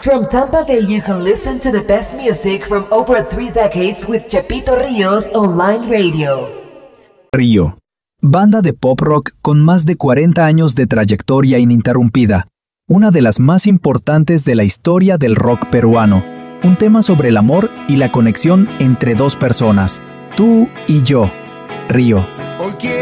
From Tampa Bay, you can listen to the best music from over 3 decades with Chepito Ríos Online Radio. Río, banda de pop rock con más de 40 años de trayectoria ininterrumpida, una de las más importantes de la historia del rock peruano, un tema sobre el amor y la conexión entre dos personas, tú y yo. Río.